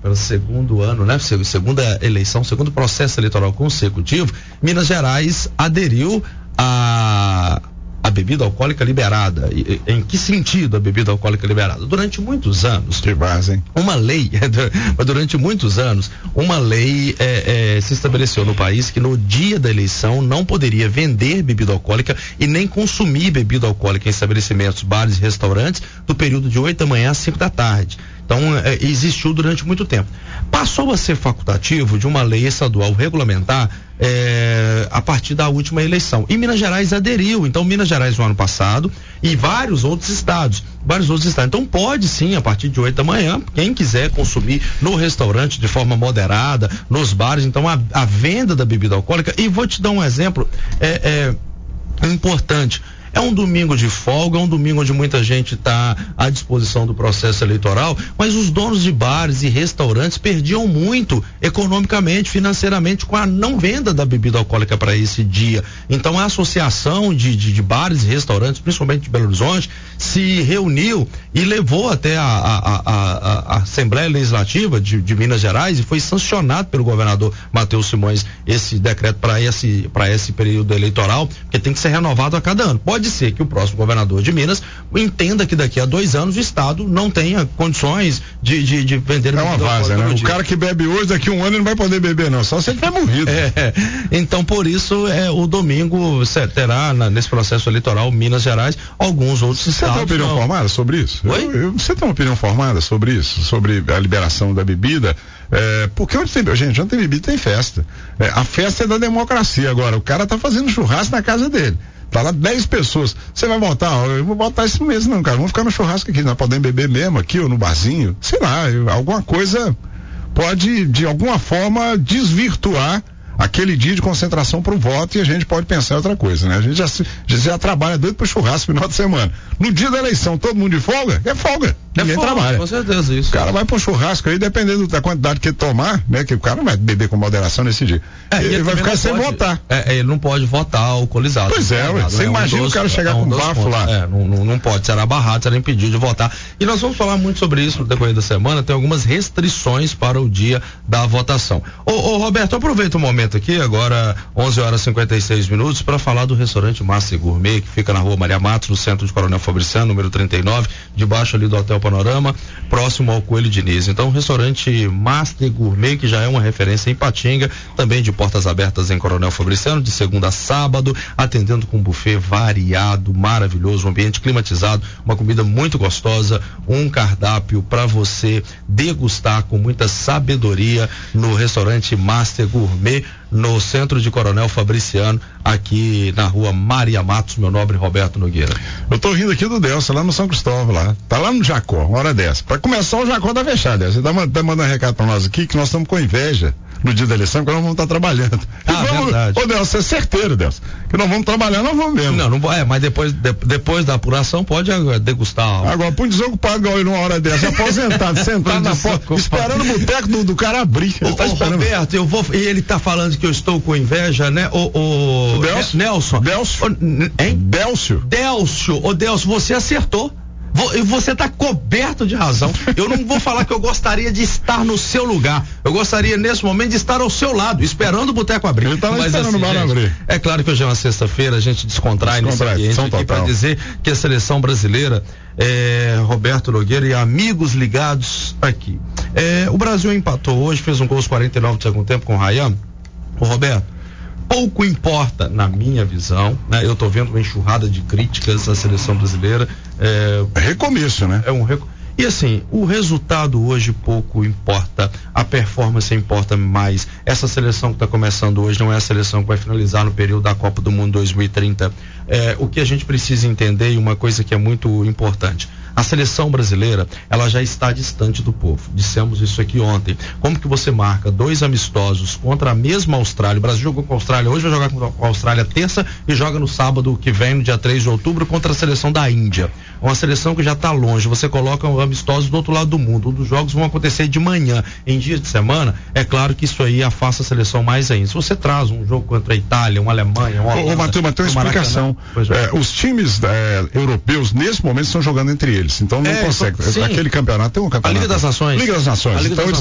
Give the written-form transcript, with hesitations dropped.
pelo segundo ano, né? Segunda eleição, segundo processo eleitoral consecutivo, Minas Gerais aderiu a bebida alcoólica liberada. Em que sentido a bebida alcoólica liberada? Durante muitos anos. De base, hein? Durante muitos anos, uma lei se estabeleceu no país que no dia da eleição não poderia vender bebida alcoólica e nem consumir bebida alcoólica em estabelecimentos, bares e restaurantes do período de 8 da manhã às 5 da tarde. Então, existiu durante muito tempo. Passou a ser facultativo de uma lei estadual regulamentar a partir da última eleição. E Minas Gerais aderiu. Então, Minas Gerais no ano passado e vários outros estados. Então, pode sim, a partir de 8 da manhã, quem quiser consumir no restaurante de forma moderada, nos bares. Então, a venda da bebida alcoólica. E vou te dar um exemplo importante. É um domingo de folga, é um domingo onde muita gente está à disposição do processo eleitoral, mas os donos de bares e restaurantes perdiam muito economicamente, financeiramente, com a não venda da bebida alcoólica para esse dia. Então a associação de bares e restaurantes, principalmente de Belo Horizonte, se reuniu e levou até a Assembleia Legislativa de Minas Gerais e foi sancionado pelo governador Matheus Simões esse decreto para esse período eleitoral, que tem que ser renovado a cada ano. Pode ser que o próximo governador de Minas entenda que daqui a 2 anos o estado não tenha condições de vender. É uma vaza, né? O cara que bebe hoje, daqui a 1 ano ele não vai poder beber não, só se ele tiver morrido. Então por isso o domingo terá nesse processo eleitoral Minas Gerais, alguns outros estados. Você tem uma opinião formada sobre isso? Oi? Você tem uma opinião formada sobre isso? Sobre a liberação da bebida? Porque onde tem bebida tem festa. A festa é da democracia. Agora, o cara tá fazendo churrasco na casa dele. Tá lá 10 pessoas. Você vai votar? Eu vou votar esse mês não, cara. Vamos ficar no churrasco aqui. Nós podemos beber mesmo aqui ou no barzinho. Sei lá, alguma coisa pode, de alguma forma, desvirtuar aquele dia de concentração para o voto e a gente pode pensar em outra coisa, né? A gente já trabalha doido pro churrasco no final de semana. No dia da eleição, todo mundo de folga? É folga. Ninguém trabalha. Com certeza, isso. O cara vai pro churrasco aí, dependendo da quantidade que ele tomar, né? Que o cara não vai beber com moderação nesse dia. Ele vai ficar sem votar. Ele não pode votar alcoolizado. Pois você imagina o cara chegar com um bafo lá. Não pode, será barrado, será impedido de votar. E nós vamos falar muito sobre isso no decorrer da semana, tem algumas restrições para o dia da votação. Ô Roberto, aproveita o momento aqui, agora 11h56, para falar do restaurante Master Gourmet, que fica na rua Maria Matos, no centro de Coronel Fabriciano, número 39, debaixo ali do Hotel Panorama, próximo ao Coelho Diniz. Então, o restaurante Master Gourmet, que já é uma referência em Patinga, também de portas abertas em Coronel Fabriciano, de segunda a sábado, atendendo com um buffet variado, maravilhoso, um ambiente climatizado, uma comida muito gostosa, um cardápio para você degustar com muita sabedoria no restaurante Master Gourmet, no centro de Coronel Fabriciano, aqui na rua Maria Matos, meu nobre Roberto Nogueira. Eu tô rindo aqui do Delcio, lá no São Cristóvão, lá. Tá lá no Jacó, uma hora dessa. Pra começar, o Jacó tá fechado, Delcio. Você tá mandando um recado pra nós aqui, que nós estamos com inveja no dia da eleição, que nós vamos estar trabalhando. Verdade. Ô, Delcio, é certeiro, Delcio. Que nós vamos trabalhar, nós vamos mesmo. Não, mas depois da apuração pode degustar algo. Agora, pra um desocupado igual ele numa hora dessa, aposentado, sentado na porta, esperando o boteco do cara abrir. Ele tá esperando. Roberto, e ele tá falando que eu estou com inveja, né? O Nelson. Delcio, você acertou. Você está coberto de razão. Eu não vou falar que eu gostaria de estar no seu lugar. Eu gostaria, nesse momento, de estar ao seu lado, esperando o boteco abrir. Ele tá lá esperando o bar abrir. É claro que hoje é uma sexta-feira, a gente descontrai nesse ambiente aqui para dizer que a seleção brasileira, Roberto Nogueira e amigos ligados aqui. O Brasil empatou hoje, fez um gol aos 49 do segundo tempo com o Ryan. O Roberto, pouco importa, na minha visão, né? Eu tô vendo uma enxurrada de críticas à seleção brasileira. Recomeço, né? E assim, o resultado hoje pouco importa, a performance importa mais. Essa seleção que está começando hoje não é a seleção que vai finalizar no período da Copa do Mundo 2030. O que a gente precisa entender, e uma coisa que é muito importante, a seleção brasileira, ela já está distante do povo. Dissemos isso aqui ontem. Como que você marca 2 amistosos contra a mesma Austrália? O Brasil jogou com a Austrália hoje, vai jogar com a Austrália terça e joga no sábado que vem, no dia 3 de outubro, contra a seleção da Índia. Uma seleção que já está longe. Você coloca amistosos do outro lado do mundo. Um dos jogos vão acontecer de manhã, em dias de semana. É claro que isso aí afasta a seleção mais ainda. Se você traz um jogo contra a Itália, uma Alemanha, uma Holanda, Matheus, uma explicação. Os times europeus, nesse momento, estão jogando entre eles. Então não consegue. Aquele campeonato tem um campeonato. A Liga das Nações. Liga das Nações. Então